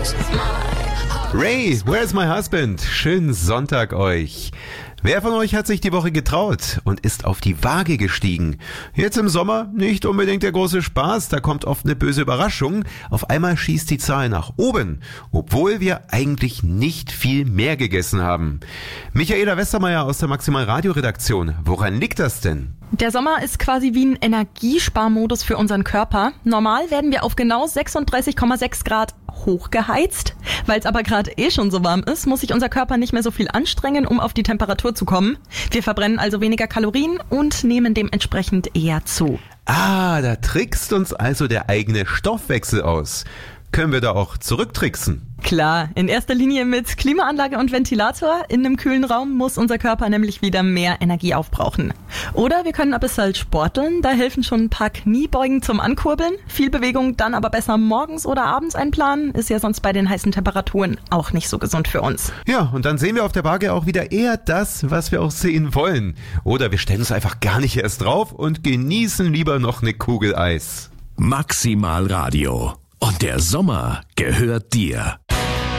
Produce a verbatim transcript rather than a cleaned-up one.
Ray, where's my husband? Schönen Sonntag euch. Wer von euch hat sich die Woche getraut und ist auf die Waage gestiegen? Jetzt im Sommer nicht unbedingt der große Spaß, da kommt oft eine böse Überraschung. Auf einmal schießt die Zahl nach oben, obwohl wir eigentlich nicht viel mehr gegessen haben. Michaela Westermeier aus der Maximal Radio Redaktion, woran liegt das denn? Der Sommer ist quasi wie ein Energiesparmodus für unseren Körper. Normal werden wir auf genau sechsunddreißig Komma sechs Grad hochgeheizt. Weil es aber gerade eh schon so warm ist, muss sich unser Körper nicht mehr so viel anstrengen, um auf die Temperatur zu kommen. Wir verbrennen also weniger Kalorien und nehmen dementsprechend eher zu. Ah, da trickst uns also der eigene Stoffwechsel aus. Können wir da auch zurücktricksen? Klar, in erster Linie mit Klimaanlage und Ventilator. In einem kühlen Raum muss unser Körper nämlich wieder mehr Energie aufbrauchen. Oder wir können ein bisschen sporteln, da helfen schon ein paar Kniebeugen zum Ankurbeln. Viel Bewegung dann aber besser morgens oder abends einplanen, ist ja sonst bei den heißen Temperaturen auch nicht so gesund für uns. Ja, und dann sehen wir auf der Waage auch wieder eher das, was wir auch sehen wollen. Oder wir stellen uns einfach gar nicht erst drauf und genießen lieber noch eine Kugel Eis. Maximal Radio. Und der Sommer gehört dir.